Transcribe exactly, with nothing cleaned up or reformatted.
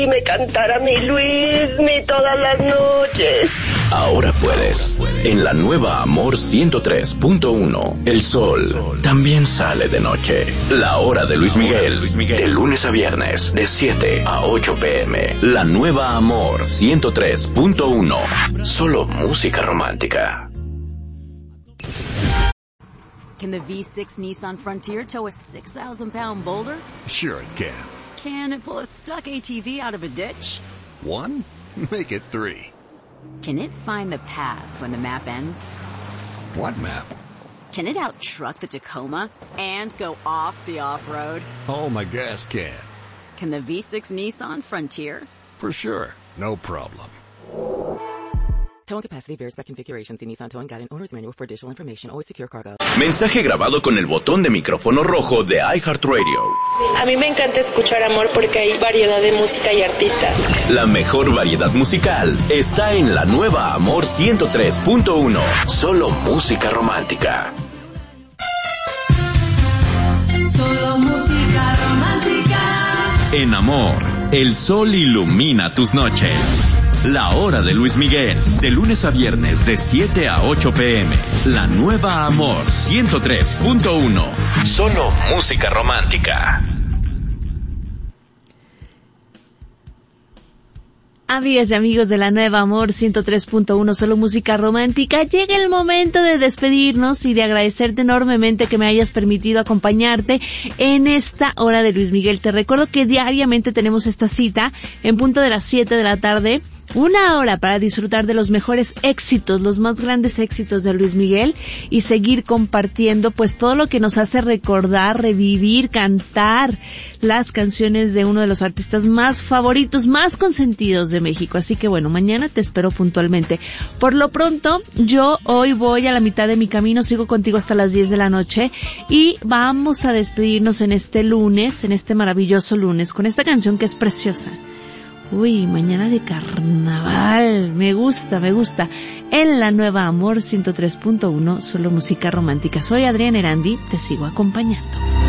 y me cantara mi Luismi todas las noches. Ahora puedes. En la nueva Amor ciento tres punto uno, el sol también sale de noche. La hora de Luis Miguel, de lunes a viernes, de siete a ocho pm. La nueva Amor ciento tres punto uno, solo música romántica. Can the V six Nissan Frontier tow a six thousand pound boulder? Sure it can. Can it pull a stuck A T V out of a ditch? One? Make it three. Can it find the path when the map ends? What map? Can it out-truck the Tacoma and go off the off-road? Oh, my gas can. Can the V six Nissan Frontier? For sure. No problem. Towing capacity varies by configuration. See Nissan Towing Guide and Owner's Manual for additional information. Always secure cargo. Mensaje grabado con el botón de micrófono rojo de iHeartRadio. A mí me encanta escuchar Amor porque hay variedad de música y artistas. La mejor variedad musical está en la nueva Amor ciento tres punto uno. Solo música romántica. Solo música romántica. En Amor, el sol ilumina tus noches. La hora de Luis Miguel, de lunes a viernes de siete a ocho pm. La nueva Amor ciento tres punto uno. Solo música romántica. Amigas y amigos de la nueva Amor ciento tres punto uno, solo música romántica, llega el momento de despedirnos y de agradecerte enormemente que me hayas permitido acompañarte en esta hora de Luis Miguel. Te recuerdo que diariamente tenemos esta cita en punto de las siete de la tarde. Una hora para disfrutar de los mejores éxitos, los más grandes éxitos de Luis Miguel y seguir compartiendo pues todo lo que nos hace recordar, revivir, cantar las canciones de uno de los artistas más favoritos, más consentidos de México. Así que bueno, mañana te espero puntualmente. Por lo pronto, yo hoy voy a la mitad de mi camino, sigo contigo hasta las diez de la noche y vamos a despedirnos en este lunes, en este maravilloso lunes, con esta canción que es preciosa. Uy, mañana de carnaval, me gusta, me gusta. En la nueva Amor ciento tres punto uno, solo música romántica. Soy Adriana Erandi, te sigo acompañando.